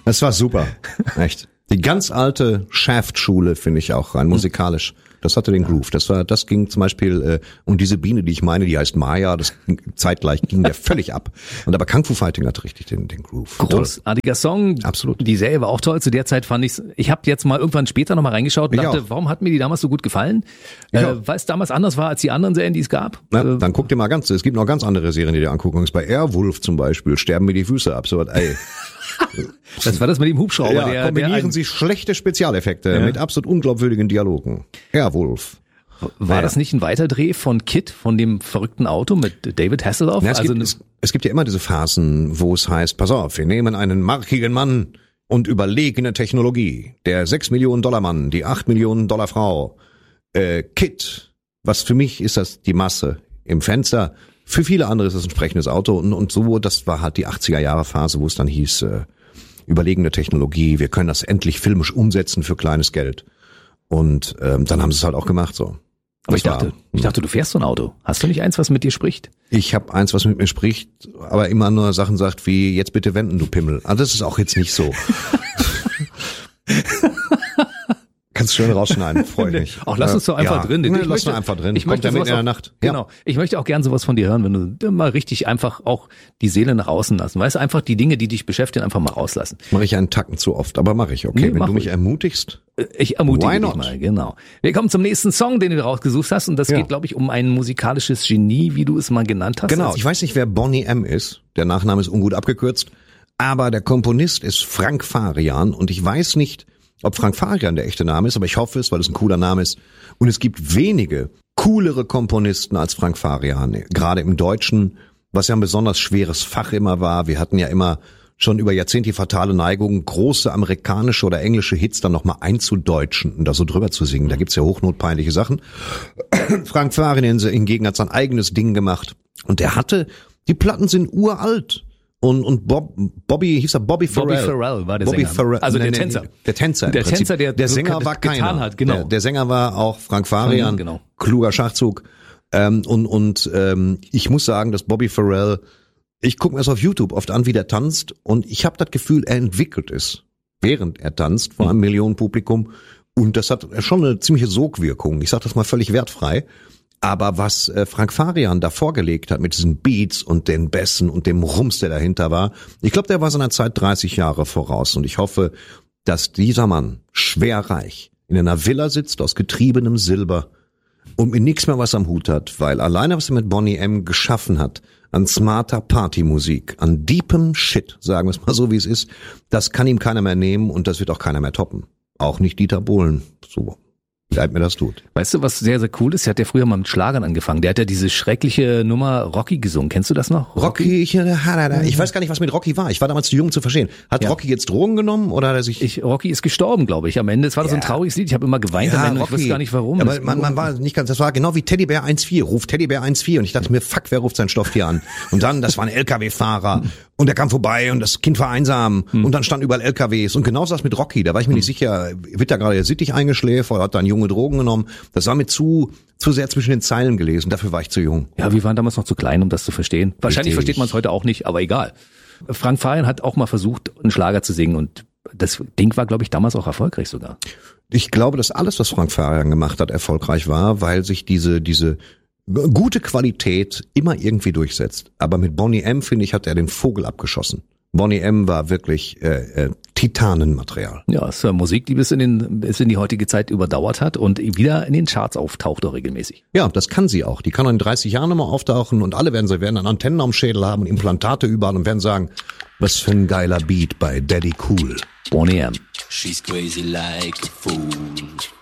Es war super, echt. Die ganz alte Shaft-Schule finde ich auch rein musikalisch. Das hatte den Groove. Das ging zum Beispiel und diese Biene, die ich meine, die heißt Maya. Das zeitgleich ging der völlig ab. Und aber Kung Fu Fighting hatte richtig den Groove. Großartiger Song. Absolut. Die Serie war auch toll. Zu der Zeit fand ich's. Ich habe jetzt mal irgendwann später nochmal reingeschaut und dachte, warum hat mir die damals so gut gefallen? Weil es damals anders war als die anderen Serien, die es gab. Na, dann guck dir mal es gibt noch ganz andere Serien, die dir angucken. Bei Airwolf zum Beispiel sterben mir die Füße ab. So, ey. Das war das mit dem Hubschrauber. Ja, kombinieren Sie schlechte Spezialeffekte mit absolut unglaubwürdigen Dialogen. Airwolf. War das nicht ein Weiterdreh von Kid, von dem verrückten Auto mit David Hasselhoff? Ja, es gibt ja immer diese Phasen, wo es heißt, pass auf, wir nehmen einen markigen Mann und überlegene Technologie. Der 6 Millionen $- Mann, die 8 Millionen $ Frau. Kid, was für mich ist das die Masse im Fenster. Für viele andere ist das ein sprechendes Auto. Und so, das war halt die 80er-Jahre-Phase, wo es dann hieß, überlegene Technologie, wir können das endlich filmisch umsetzen für kleines Geld. Und dann haben sie es halt auch gemacht so. Aber ich dachte, du fährst so ein Auto. Hast du nicht eins, was mit dir spricht? Ich habe eins, was mit mir spricht, aber immer nur Sachen sagt wie, jetzt bitte wenden, du Pimmel. Ah, das ist auch jetzt nicht so. Kannst schön rausschneiden, freue mich. Ach, lass uns doch einfach drin. Lass uns einfach drin. Kommt ja mit in der Nacht. Genau. Ich möchte auch gern sowas von dir hören, wenn du mal richtig einfach auch die Seele nach außen lassen. Weißt du, einfach die Dinge, die dich beschäftigen, einfach mal rauslassen. Mache ich einen Tacken zu oft, aber mache ich, okay. Wenn du mich ermutigst. Ich ermutige dich mal, genau. Wir kommen zum nächsten Song, den du rausgesucht hast. Und das geht, glaube ich, um ein musikalisches Genie, wie du es mal genannt hast. Genau. Ich weiß nicht, wer Boney M. ist. Der Nachname ist ungut abgekürzt. Aber der Komponist ist Frank Farian. Und ich weiß nicht, ob Frank Farian der echte Name ist, aber ich hoffe es, weil es ein cooler Name ist. Und es gibt wenige coolere Komponisten als Frank Farian, gerade im Deutschen, was ja ein besonders schweres Fach immer war. Wir hatten ja immer schon über Jahrzehnte die fatale Neigung, große amerikanische oder englische Hits dann nochmal einzudeutschen und da so drüber zu singen. Da gibt's ja hochnotpeinliche Sachen. Frank Farian hingegen hat sein eigenes Ding gemacht. Und die Platten sind uralt. Und Bobby Farrell. Bobby Farrell war der Sänger. Farrell, also der Tänzer. Der Tänzer. Der Tänzer, der Sänger war keiner. Getan hat, genau. Der Sänger war auch Frank Farian. Genau. Kluger Schachzug. Ich muss sagen, dass Bobby Farrell, ich gucke mir das auf YouTube oft an, wie der tanzt. Und ich habe das Gefühl, er entwickelt es, während er tanzt, vor einem Millionenpublikum. Und das hat schon eine ziemliche Sogwirkung. Ich sage das mal völlig wertfrei. Aber was Frank Farian da vorgelegt hat mit diesen Beats und den Bässen und dem Rums, der dahinter war, ich glaube, der war seiner Zeit 30 Jahre voraus. Und ich hoffe, dass dieser Mann schwer reich in einer Villa sitzt aus getriebenem Silber und mit nichts mehr was am Hut hat, weil alleine, was er mit Boney M. geschaffen hat, an smarter Partymusik, an deepem Shit, sagen wir es mal so, wie es ist, das kann ihm keiner mehr nehmen und das wird auch keiner mehr toppen. Auch nicht Dieter Bohlen. So. Leid mir das tut. Weißt du, was sehr, sehr cool ist? Der hat ja früher mal mit Schlagern angefangen. Der hat ja diese schreckliche Nummer Rocky gesungen. Kennst du das noch? Rocky, ich weiß gar nicht, was mit Rocky war. Ich war damals zu jung zu verstehen. Hat Rocky jetzt Drogen genommen oder hat er sich... Rocky ist gestorben, glaube ich. Am Ende, es war so ein trauriges Lied. Ich habe immer geweint am Ende. Ich weiß gar nicht warum. Aber man war nicht ganz, das war genau wie Teddybär 1.4. Ruft Teddybär 1.4. Und ich dachte mir, fuck, wer ruft sein Stofftier an? Und dann, das war ein LKW-Fahrer. Und der kam vorbei und das Kind war einsam. Und dann standen überall LKWs. Und genauso das mit Rocky. Da war ich mir nicht sicher, wird da gerade der Sittich eingeschläfert oder hat da ein Junge Drogen genommen? Das war mir zu sehr zwischen den Zeilen gelesen. Dafür war ich zu jung. Ja, wir waren damals noch zu klein, um das zu verstehen. Wahrscheinlich versteht man es heute auch nicht, aber egal. Frank Farian hat auch mal versucht, einen Schlager zu singen und das Ding war, glaube ich, damals auch erfolgreich sogar. Ich glaube, dass alles, was Frank Farian gemacht hat, erfolgreich war, weil sich diese gute Qualität immer irgendwie durchsetzt. Aber mit Boney M., finde ich, hat er den Vogel abgeschossen. Boney M. war wirklich Titanenmaterial. Ja, es ist Musik, die bis in die heutige Zeit überdauert hat und wieder in den Charts auftaucht auch regelmäßig. Ja, das kann sie auch. Die kann in 30 Jahren nochmal auftauchen und alle werden dann Antennen am Schädel haben und Implantate überall und werden sagen, was für ein geiler Beat bei Daddy Cool. Boney M. She's crazy like a fool.